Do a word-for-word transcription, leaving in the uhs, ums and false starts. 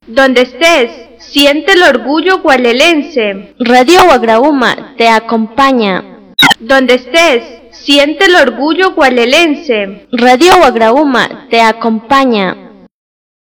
Donde estés, siente el orgullo gualelense. Radio Guagrauma te acompaña. Donde estés, siente el orgullo gualelense. Radio Guagrauma te acompaña.